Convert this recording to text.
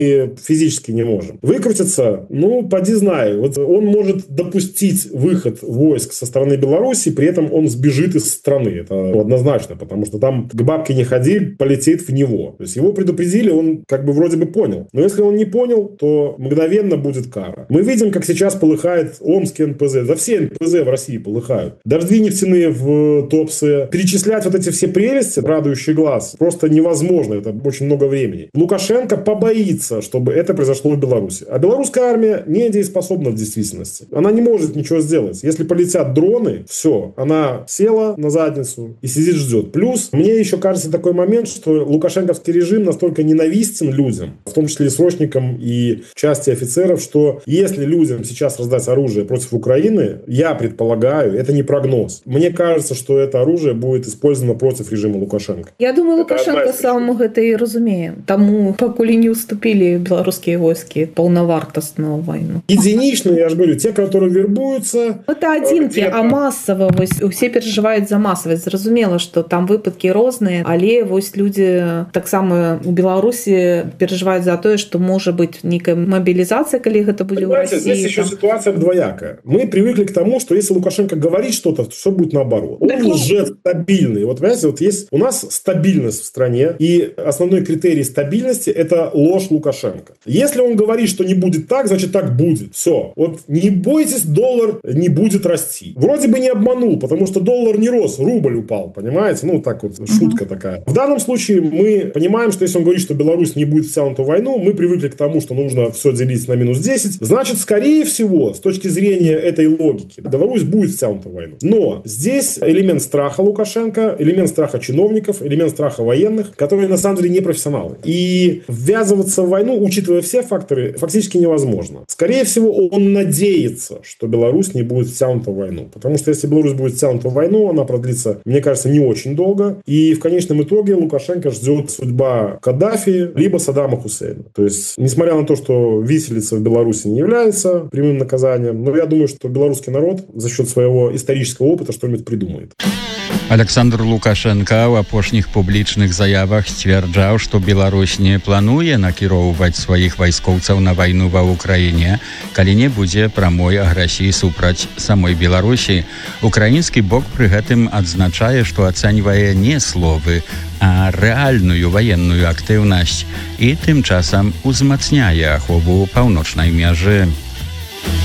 физически не можем. Выкрутиться, поди знай. Вот он может допустить выход войск со стороны Беларуси, при этом он сбежит из страны. Это однозначно, потому что там к бабке не ходи, полетит в него. То есть его предупредили, он вроде бы понял. Но если он не понял, то мгновенно будет кара. Мы видим, как сейчас полыхает Омский НПЗ. За все НПЗ в России полыхают. Дожди нефтяные в Туапсе. Перечислять вот эти все прелести, радующий глаз, просто невозможно. Это очень много времени. Лукашенко побоится, чтобы это произошло в Беларуси. А белорусская армия недееспособна в действительности. Она не может ничего сделать. Если полетят дроны, все. Она села на задницу и сидит, ждет. Плюс, мне еще кажется такой момент, что лукашенковский режим настолько ненавистен людям, в том числе и срочникам и части офицеров, что если людям сейчас раздать оружие против Украины, я предполагаю, это не прогноз. Мне кажется, что это оружие будет использовано против режима Лукашенко. Я думаю, Лукашенко сам это и разумеет. Тому, покуль не уступили белорусские войски полновартостную войну. Единичные, я же говорю, те, которые вербуются... Это адзінкі, а масава, усе перажываюць за масавасць. Зразумела, што там выпадкі розныя, але людзі таксама у Беларусі перажываюць за тое, што можа быць нейкая мобилизация, коли это будет в России. Здесь еще ситуация двоякая. Мы привыкли к тому, что если Лукашенко говорит что-то, то все будет наоборот. Он уже стабильный. Вот, понимаете, есть у нас стабильность в стране, и основной критерий стабильности – это ложь Лукашенко. Если он говорит, что не будет так, значит так будет. Все. Вот не бойтесь, доллар не будет расти. Вроде бы не обманул, потому что доллар не рос, рубль упал, понимаете? Так вот, шутка такая. В данном случае мы понимаем, что если он говорит, что Беларусь не будет втянута в войну, мы привыкли к тому, что нужно все делить на минус 10. Значит, скорее всего, с точки зрения этой логики, Беларусь будет втянута в войну. Но здесь элемент страха Лукашенко, элемент страха чиновников, элемент страха военных, которые на самом деле не профессионалы. И ввязываться в войну, учитывая все факторы, фактически невозможно. Скорее всего, он надеется, что Беларусь не будет втянута в войну. Потому что если Беларусь будет втянута в войну, она продлится, мне кажется, не очень долго. И в конечном итоге Лукашенко ждет судьба Каддафи либо Саддама Хусейна. То есть, несмотря на то, что виселица в Беларуси не является прямым наказанием, но я думаю, что белорусский народ за счет своего исторического опыта что-нибудь придумает. Александр Лукашенко ў апошніх публічных заявах сцвярджаў, што Беларусь не плануе накіроўваць сваіх вайскоўцаў на вайну ва ўкраіне, калі не будзе прамой агрэсіі супраць самой Беларусі. Украінскі бок пры гэтым адзначае, што ацэньвае не словы, а рэальную ваенную актыўнасць і тым часам узмацняе ахову паўночнай мяжы.